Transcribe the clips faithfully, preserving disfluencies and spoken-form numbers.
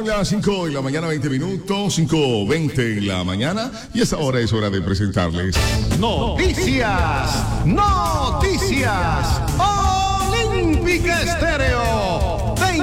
Las cinco de la mañana, veinte minutos, cinco veinte en la mañana, y esa hora es hora de presentarles Noticias, Noticias, Olímpica Estéreo, te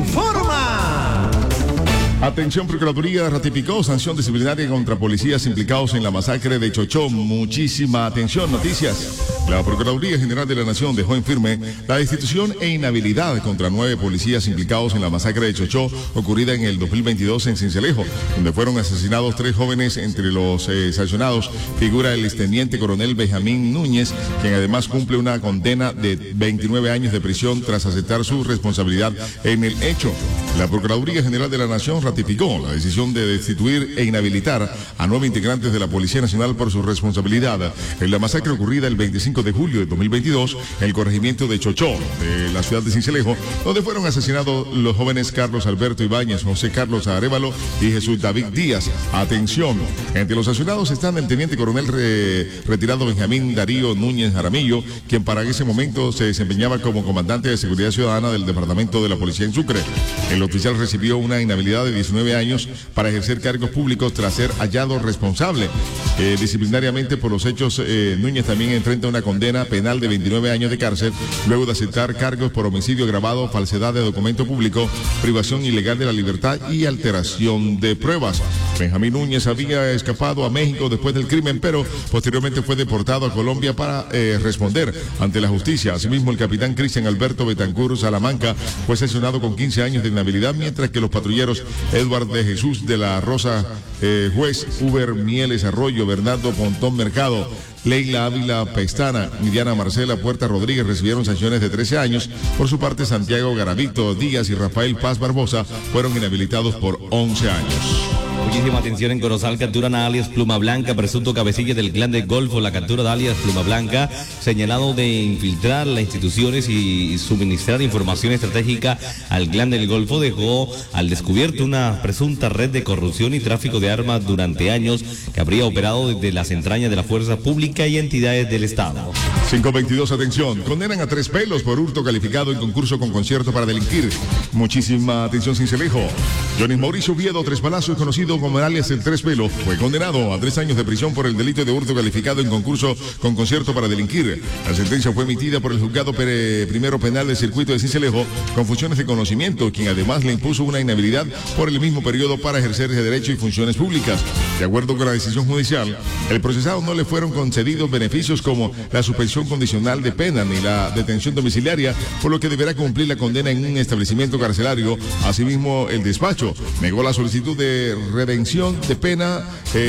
informa. Atención, Procuraduría ratificó sanción disciplinaria contra policías implicados en la masacre de Chochó. Muchísima atención, noticias. La Procuraduría General de la Nación dejó en firme la destitución e inhabilidad contra nueve policías implicados en la masacre de Chochó ocurrida en el dos mil veintidós en Sincelejo, donde fueron asesinados tres jóvenes. Entre los eh, sancionados figura el exteniente coronel Benjamín Núñez, quien además cumple una condena de veintinueve años de prisión tras aceptar su responsabilidad en el hecho. La Procuraduría General de la Nación ratificó la decisión de destituir e inhabilitar a nueve integrantes de la Policía Nacional por su responsabilidad en la masacre ocurrida el veinticinco de julio de dos mil veintidós en el corregimiento de Chochó, de la ciudad de Sincelejo, donde fueron asesinados los jóvenes Carlos Alberto Ibáñez, José Carlos Arévalo y Jesús David Díaz. Atención, entre los sancionados están el teniente coronel re, retirado Benjamín Darío Núñez Jaramillo, quien para ese momento se desempeñaba como comandante de seguridad ciudadana del departamento de la policía en Sucre. El oficial recibió una inhabilidad de diecinueve años para ejercer cargos públicos tras ser hallado responsable eh, disciplinariamente por los hechos. eh, Núñez también enfrenta una condena penal de veintinueve años de cárcel luego de aceptar cargos por homicidio agravado, falsedad de documento público, privación ilegal de la libertad y alteración de pruebas. Benjamín Núñez había escapado a México después del crimen, pero posteriormente fue deportado a Colombia para eh, responder ante la justicia. Asimismo, el capitán Cristian Alberto Betancur Salamanca fue sancionado con quince años de inhabilidad, mientras que los patrulleros Edward de Jesús de la Rosa, eh, Juez Uber Mieles Arroyo, Bernardo Pontón Mercado, Leila Ávila Pestana y Diana Marcela Puerta Rodríguez recibieron sanciones de trece años. Por su parte, Santiago Garavito Díaz y Rafael Paz Barbosa fueron inhabilitados por once años. Muchísima atención. En Corozal capturan a alias Pluma Blanca, presunto cabecilla del clan del Golfo. La captura de alias Pluma Blanca, señalado de infiltrar las instituciones y suministrar información estratégica al clan del Golfo, dejó al descubierto una presunta red de corrupción y tráfico de armas durante años que habría operado desde las entrañas de la fuerza pública y entidades del Estado. cinco veintidós, atención. Condenan a Tres Pelos por hurto calificado en concurso con concierto para delinquir. Muchísima atención, Sincelejo. Johnny Mauricio Viedo Tres Palacios, conocido como alias el Tres Pelos, fue condenado a tres años de prisión por el delito de hurto calificado en concurso con concierto para delinquir. La sentencia fue emitida por el juzgado pere, primero penal del circuito de Sincelejo con funciones de conocimiento, quien además le impuso una inhabilidad por el mismo periodo para ejercer ese derecho y funciones públicas. De acuerdo con la decisión judicial, el procesado no le fueron concedidos beneficios como la suspensión condicional de pena ni la detención domiciliaria, por lo que deberá cumplir la condena en un establecimiento carcelario. Asimismo, el despacho negó la solicitud de redención de pena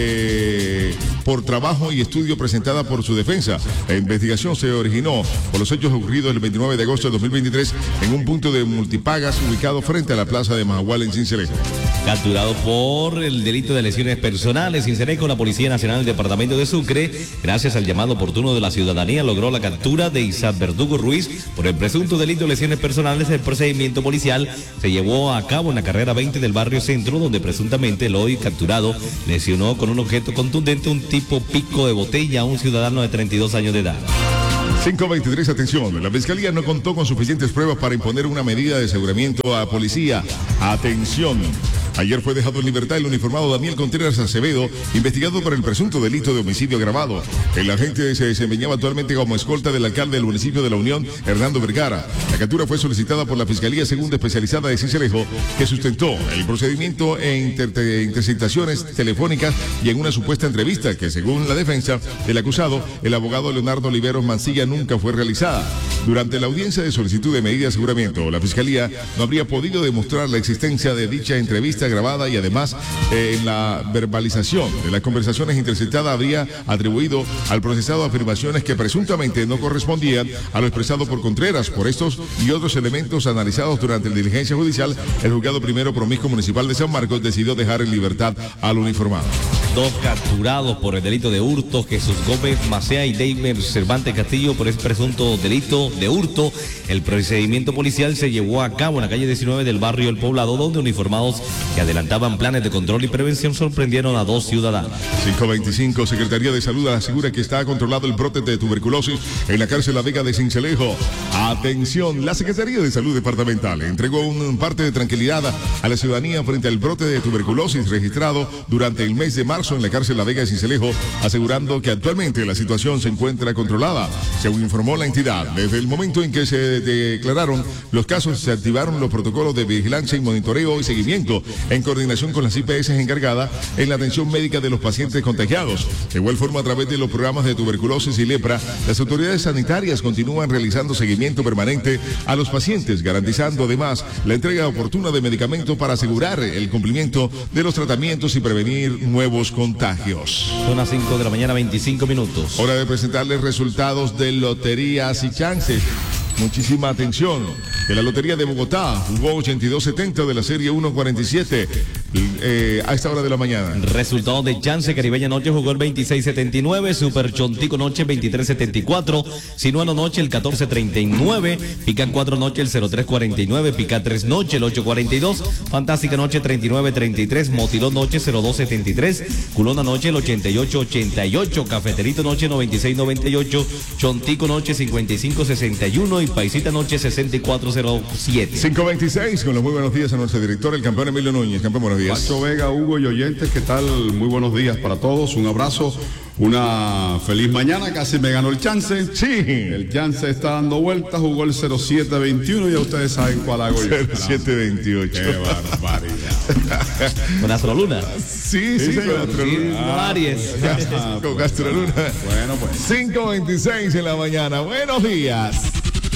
eh, por trabajo y estudio presentada por su defensa. La investigación se originó por los hechos ocurridos el veintinueve de agosto de dos mil veintitrés en un punto de multipagas ubicado frente a la plaza de Majagual en Sincelejo. Capturado por el delito de lesiones personales, Sincelejo, la Policía Nacional del Departamento de Sucre, gracias al llamado oportuno de la ciudadanía, logró la captura de Isaac Verdugo Ruiz por el presunto delito de lesiones personales. El procedimiento policial se llevó a cabo en la carrera veinte del barrio Centro, donde presuntamente el hoy capturado lesionó con un objeto contundente, un tipo pico de botella, a un ciudadano de treinta y dos años de edad. cinco veintitrés, atención. La Fiscalía no contó con suficientes pruebas para imponer una medida de aseguramiento a policía. Atención. Ayer fue dejado en libertad el uniformado Daniel Contreras Acevedo, investigado por el presunto delito de homicidio agravado. El agente se desempeñaba actualmente como escolta del alcalde del municipio de La Unión, Hernando Vergara. La captura fue solicitada por la Fiscalía Segunda Especializada de Sincelejo, que sustentó el procedimiento en inter interceptaciones telefónicas y en una supuesta entrevista que, según la defensa del acusado, el abogado Leonardo Oliveros Mancilla, nunca fue realizada. Durante la audiencia de solicitud de medida de aseguramiento, la Fiscalía no habría podido demostrar la existencia de dicha entrevista grabada y además eh, en la verbalización de las conversaciones interceptadas habría atribuido al procesado afirmaciones que presuntamente no correspondían a lo expresado por Contreras. Por estos y otros elementos analizados durante la diligencia judicial, el juzgado primero promiscuo municipal de San Marcos decidió dejar en libertad al uniformado. Dos capturados por el delito de hurto, Jesús Gómez Macea y Deimer Cervantes Castillo, por ese presunto delito de hurto. El procedimiento policial se llevó a cabo en la calle diecinueve del barrio El Poblado, donde uniformados que adelantaban planes de control y prevención sorprendieron a dos ciudadanos. cinco veinticinco, Secretaría de Salud asegura que está controlado el brote de tuberculosis en la cárcel La Vega de Sincelejo. Atención, la Secretaría de Salud Departamental entregó un parte de tranquilidad a la ciudadanía frente al brote de tuberculosis registrado durante el mes de marzo en la cárcel La Vega de Sincelejo, asegurando que actualmente la situación se encuentra controlada. Según informó la entidad, desde el momento en que se declararon los casos, se activaron los protocolos de vigilancia y monitoreo y seguimiento en coordinación con las I P S encargadas en la atención médica de los pacientes contagiados. De igual forma, a través de los programas de tuberculosis y lepra, las autoridades sanitarias continúan realizando seguimiento permanente a los pacientes, garantizando además la entrega oportuna de medicamentos para asegurar el cumplimiento de los tratamientos y prevenir nuevos contagios. Son las cinco de la mañana, veinticinco minutos. Hora de presentarles resultados de loterías y chances. Muchísima atención. De la Lotería de Bogotá jugó ochenta y dos setenta de la serie uno cuarenta y siete eh, a esta hora de la mañana. Resultado de Chance Caribeña Noche jugó el veintiséis setenta y nueve, Super Chontico Noche veintitrés setenta y cuatro, Sinuano Noche el catorce treinta y nueve, Pica cuatro Noche el cero tres cuarenta y nueve, Pica tres Noche el ocho cuarenta y dos, Fantástica Noche treinta y nueve treinta y tres, Motilón Noche cero dos setenta y tres, Culona Noche el ochenta y ocho ochenta y ocho, Cafeterito Noche noventa y seis noventa y ocho, Chontico Noche cincuenta y cinco sesenta y uno y Paisita Noche sesenta y cuatro cero siete. cinco veintiséis, con los muy buenos días a nuestro director, el campeón Emilio Núñez. Campeón, buenos días. Pacho Vega, Hugo y oyentes, ¿qué tal? Muy buenos días para todos, un abrazo, una feliz mañana, casi me ganó el chance. Sí. El chance está dando vueltas, jugó el cero siete veintiuno y ya ustedes saben cuál hago yo. cero siete veintiocho. Qué barbaridad. Con Astroluna. Sí, sí, Sí, con señor. Astroluna. Ah, Aries. Con Astroluna. Bueno, pues. cinco veintiséis en la mañana. Buenos días.